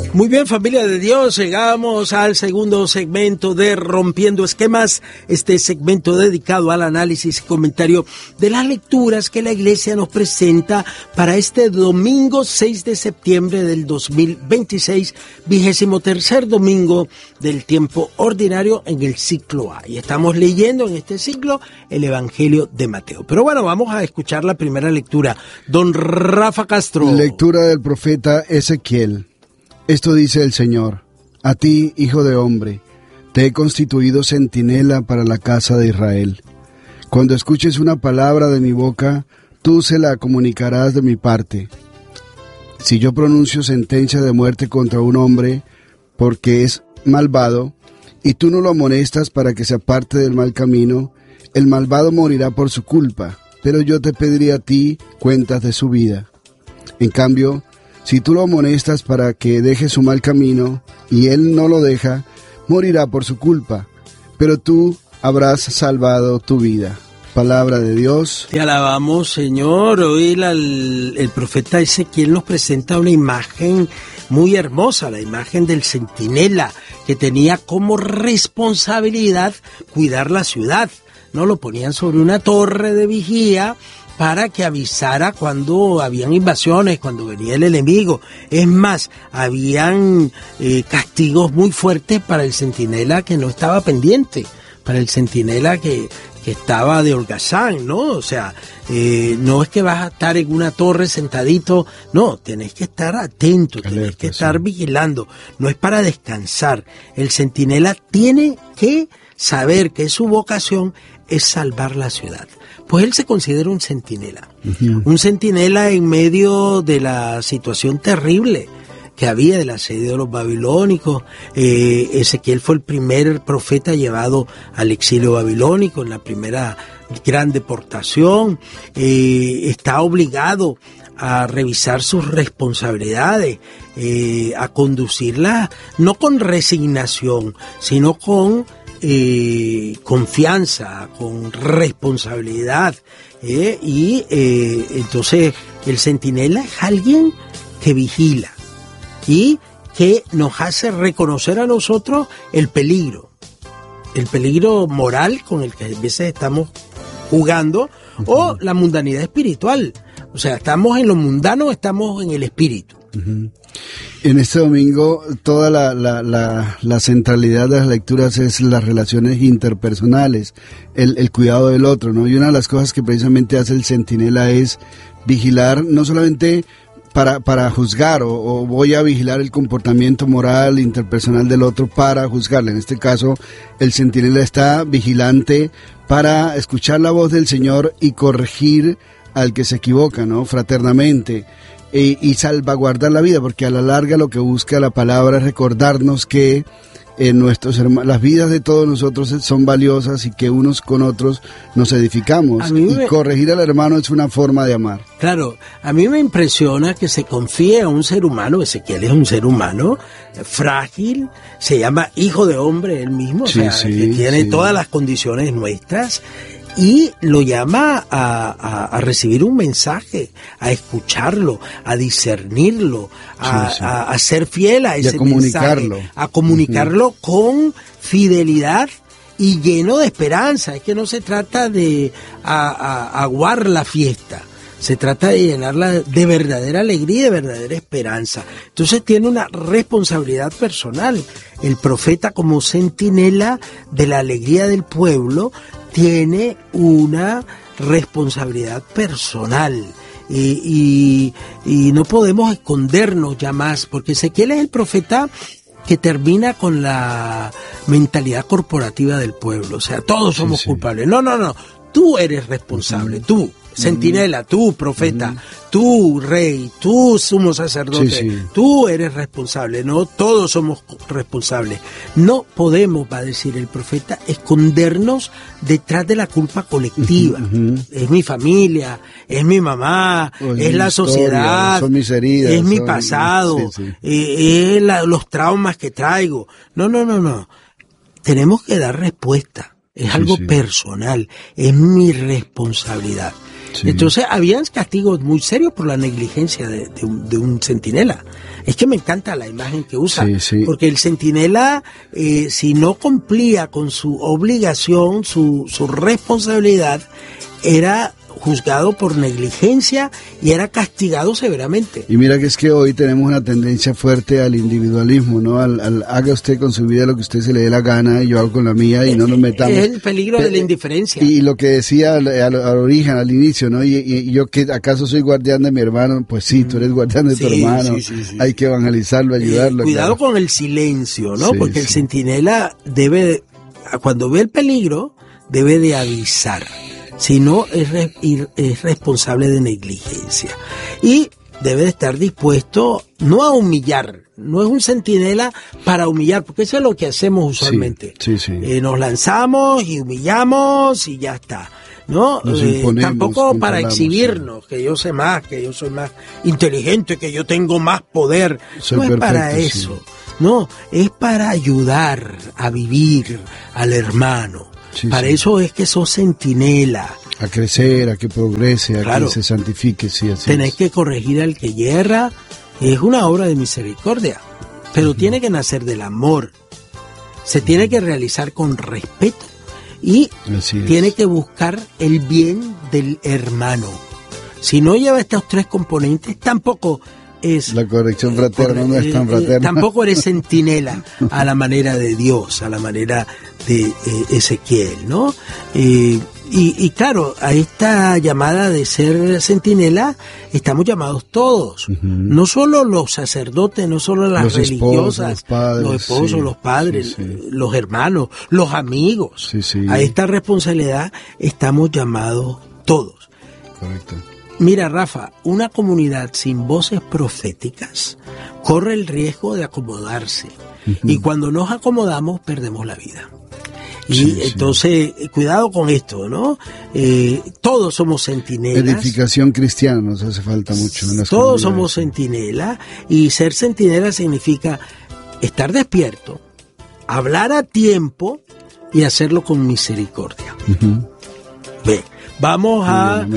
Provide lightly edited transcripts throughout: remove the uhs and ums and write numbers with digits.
Muy bien, familia de Dios, llegamos al segundo segmento de Rompiendo Esquemas, este segmento dedicado al análisis y comentario de las lecturas que la Iglesia nos presenta para este domingo 6 de septiembre del 2026, 23º domingo del tiempo ordinario en el ciclo A. Y estamos leyendo en este ciclo el Evangelio de Mateo. Pero bueno, vamos a escuchar la primera lectura. Don Rafa Castro. Lectura del profeta Ezequiel. Esto dice el Señor: a ti, hijo de hombre, te he constituido centinela para la casa de Israel. Cuando escuches una palabra de mi boca, tú se la comunicarás de mi parte. Si yo pronuncio sentencia de muerte contra un hombre porque es malvado, y tú no lo amonestas para que se aparte del mal camino, el malvado morirá por su culpa, pero yo te pediré a ti cuentas de su vida. En cambio, si tú lo amonestas para que deje su mal camino, y él no lo deja, morirá por su culpa, pero tú habrás salvado tu vida. Palabra de Dios. Te alabamos, Señor. Hoy el profeta Ezequiel nos presenta una imagen muy hermosa, la imagen del centinela, que tenía como responsabilidad cuidar la ciudad. No lo ponían sobre una torre de vigía para que avisara cuando habían invasiones, cuando venía el enemigo. Es más, habían castigos muy fuertes para el centinela que no estaba pendiente, para el centinela que estaba de holgazán, ¿no? O sea, no es que vas a estar en una torre sentadito, no, tenés que estar atento, tenés que estar vigilando, no es para descansar. El centinela tiene que saber que su vocación es salvar la ciudad. Pues él se considera un centinela, un centinela en medio de la situación terrible que había del asedio de los babilónicos. Ezequiel fue el primer profeta llevado al exilio babilónico en la primera gran deportación. Está obligado a revisar sus responsabilidades, a conducirlas no con resignación, sino con confianza, con responsabilidad, y entonces el centinela es alguien que vigila y que nos hace reconocer a nosotros el peligro moral con el que a veces estamos jugando, o la mundanidad espiritual. O sea, estamos en lo mundano, estamos en el espíritu. En este domingo, toda la centralidad de las lecturas es las relaciones interpersonales, el cuidado del otro, ¿no? Y una de las cosas que precisamente hace el centinela es vigilar, no solamente para juzgar, o voy a vigilar el comportamiento moral interpersonal del otro para juzgarle. En este caso, el centinela está vigilante para escuchar la voz del Señor y corregir al que se equivoca, ¿no? Fraternamente. Y salvaguardar la vida, porque a la larga lo que busca la palabra es recordarnos que las vidas de todos nosotros son valiosas y que unos con otros nos edificamos, y corregir al hermano es una forma de amar. Claro, a mí me impresiona que se confíe a un ser humano. Ezequiel es un ser humano frágil, se llama hijo de hombre él mismo, que tiene todas las condiciones nuestras, y lo llama a recibir un mensaje, a escucharlo, a discernirlo, a ser fiel a ese mensaje, a comunicarlo con fidelidad y lleno de esperanza. Es que no se trata de aguar la fiesta, se trata de llenarla de verdadera alegría y de verdadera esperanza. Entonces tiene una responsabilidad personal. El profeta, como centinela de la alegría del pueblo, tiene una responsabilidad personal. Y no podemos escondernos ya más, porque Ezequiel es el profeta que termina con la mentalidad corporativa del pueblo. O sea, todos somos culpables. No, tú eres responsable, tú. Centinela, tú profeta, tú rey, tú sumo sacerdote, tú eres responsable. No, todos somos responsables. No podemos, va a decir el profeta, escondernos detrás de la culpa colectiva. Es mi familia, es mi mamá, es la sociedad, son mis heridas, es mi pasado, es los traumas que traigo. No. Tenemos que dar respuesta. Es algo personal, es mi responsabilidad. Sí. Entonces, habían castigos muy serios por la negligencia de un centinela. Es que me encanta la imagen que usa, porque el centinela, si no cumplía con su obligación, su responsabilidad, era juzgado por negligencia y era castigado severamente. Y mira que es que hoy tenemos una tendencia fuerte al individualismo, ¿no? Al haga usted con su vida lo que usted se le dé la gana y yo hago con la mía y no nos metamos. Es el peligro de la indiferencia. Y lo que decía al origen, al inicio, ¿no? Y yo, que ¿acaso soy guardián de mi hermano? Pues sí, tú eres guardián de tu hermano. Sí. Hay que evangelizarlo, ayudarlo. Cuidado con el silencio, ¿no? Porque el centinela cuando ve el peligro, debe de avisar. Si no, es responsable de negligencia. Y debe de estar dispuesto no a humillar, no es un centinela para humillar, porque eso es lo que hacemos usualmente. Sí. Nos lanzamos y humillamos y ya está. ¿No? Tampoco para exhibirnos, que yo sé más, que yo soy más inteligente, que yo tengo más poder. No es para eso. No, es para ayudar a vivir al hermano. Para eso es que sos centinela. A crecer, a que progrese, a que se santifique. Sí, así tenés que corregir al que yerra. Es una obra de misericordia. Pero tiene que nacer del amor. Se tiene que realizar con respeto. Y tiene que buscar el bien del hermano. Si no lleva estos tres componentes, tampoco es... La corrección fraterna no es tan fraterna. Tampoco eres centinela a la manera de Dios, a la manera de Ezequiel, ¿no? Y claro, a esta llamada de ser centinela estamos llamados todos, no solo los sacerdotes, no solo las religiosas, los esposos, los padres, los hermanos, los amigos. A esta responsabilidad estamos llamados todos. Correcto. Mira, Rafa, una comunidad sin voces proféticas corre el riesgo de acomodarse. Y cuando nos acomodamos, perdemos la vida. Y entonces, cuidado con esto, ¿no? Todos somos centinelas. Edificación cristiana nos hace falta mucho. Todos somos centinelas, y ser centinela significa estar despierto, hablar a tiempo y hacerlo con misericordia. Ve. Vamos a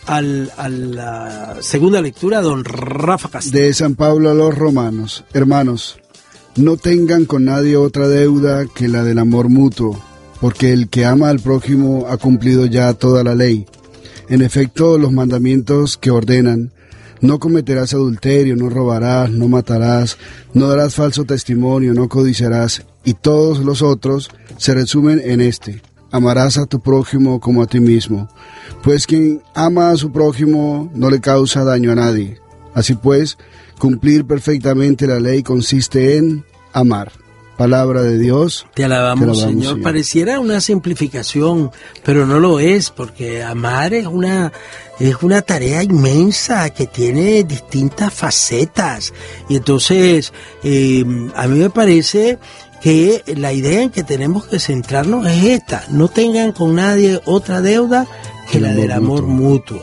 la segunda lectura, don Rafa Castillo. De San Pablo a los Romanos. Hermanos, no tengan con nadie otra deuda que la del amor mutuo, porque el que ama al prójimo ha cumplido ya toda la ley. En efecto, los mandamientos que ordenan: no cometerás adulterio, no robarás, no matarás, no darás falso testimonio, no codiciarás, y todos los otros se resumen en este: amarás a tu prójimo como a ti mismo. Pues quien ama a su prójimo no le causa daño a nadie. Así pues, cumplir perfectamente la ley consiste en amar. Palabra de Dios. Te alabamos, Señor. Pareciera una simplificación, pero no lo es, porque amar es una tarea inmensa que tiene distintas facetas. Y entonces, a mí me parece que la idea en que tenemos que centrarnos es esta: no tengan con nadie otra deuda que la del amor mutuo.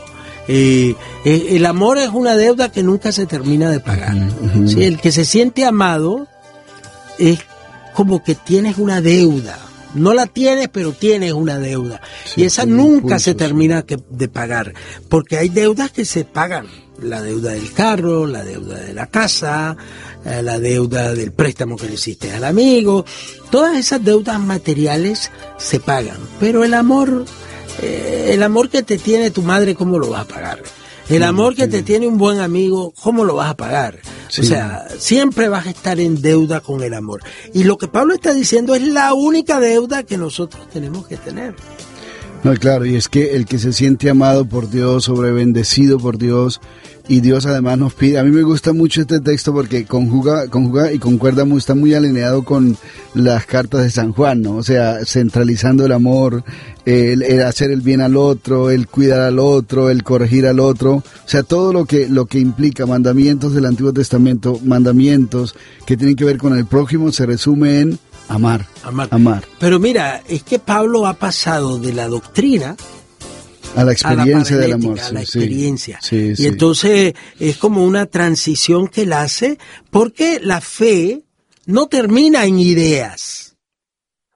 El amor es una deuda que nunca se termina de pagar. ¿Sí? El que se siente amado es como que tienes una deuda. No la tienes, pero tienes una deuda. Y esa nunca se termina de pagar, porque hay deudas que se pagan. La deuda del carro, la deuda de la casa, la deuda del préstamo que le hiciste al amigo. Todas esas deudas materiales se pagan, pero el amor que te tiene tu madre, ¿cómo lo vas a pagar? El amor que te tiene un buen amigo, ¿cómo lo vas a pagar? O sea, siempre vas a estar en deuda con el amor. Y lo que Pablo está diciendo es la única deuda que nosotros tenemos que tener. No, claro, y es que el que se siente amado por Dios, sobrebendecido por Dios, y Dios además nos pide. A mí me gusta mucho este texto porque conjuga y concuerda está muy alineado con las cartas de San Juan, ¿no? O sea, centralizando el amor, el hacer el bien al otro, el cuidar al otro, el corregir al otro. O sea, todo lo que implica mandamientos del Antiguo Testamento, mandamientos que tienen que ver con el prójimo, se resume en amar. Pero mira, es que Pablo ha pasado de la doctrina a la experiencia del amor. A la experiencia. Y entonces es como una transición que él hace, porque la fe no termina en ideas.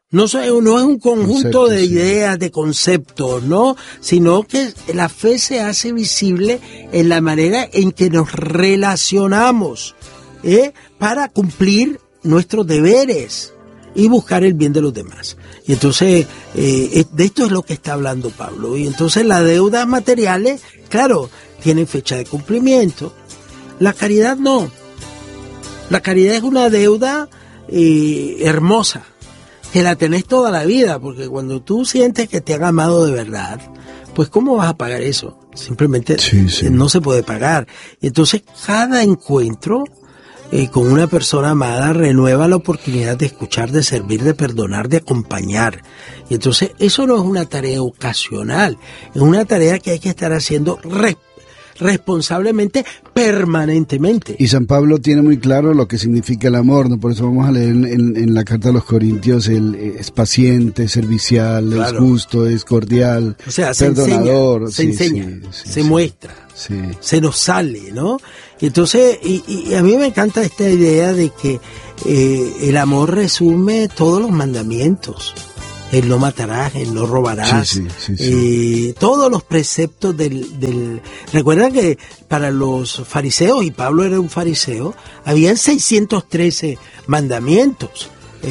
No es un conjunto de ideas, de conceptos, ¿no? Sino que la fe se hace visible en la manera en que nos relacionamos, para cumplir nuestros deberes y buscar el bien de los demás. Y entonces, de esto es lo que está hablando Pablo. Y entonces las deudas materiales, claro, tienen fecha de cumplimiento. La caridad no. La caridad es una deuda hermosa, que la tenés toda la vida, porque cuando tú sientes que te han amado de verdad, pues ¿cómo vas a pagar eso? Simplemente no se puede pagar. Y entonces cada encuentro con una persona amada renueva la oportunidad de escuchar, de servir, de perdonar, de acompañar. Y entonces eso no es una tarea ocasional, es una tarea que hay que estar haciendo responsablemente, permanentemente. Y San Pablo tiene muy claro lo que significa el amor, ¿no? Por eso vamos a leer en la carta a los Corintios, es paciente, es servicial, claro, es justo, es cordial, o sea, perdonador. Se enseña, se muestra, se nos sale, ¿no? Y entonces, y a mí me encanta esta idea de que el amor resume todos los mandamientos. El no matarás, el no robarás, todos los preceptos del... Recuerdan que para los fariseos, y Pablo era un fariseo, habían 613 mandamientos,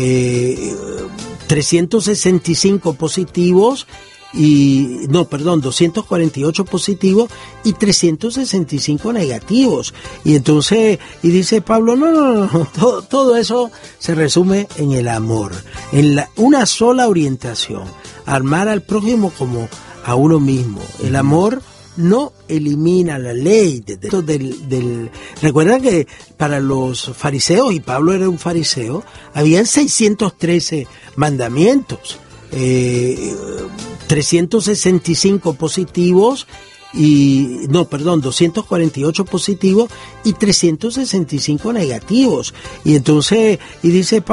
365 positivos, 248 positivos y 365 negativos. Y entonces, y dice Pablo, no, todo eso se resume en el amor, en una sola orientación, amar al prójimo como a uno mismo. El amor no elimina la ley. Recuerdan que para los fariseos, y Pablo era un fariseo, habían 613 mandamientos, 365 positivos 248 positivos y 365 negativos. Y entonces, y dice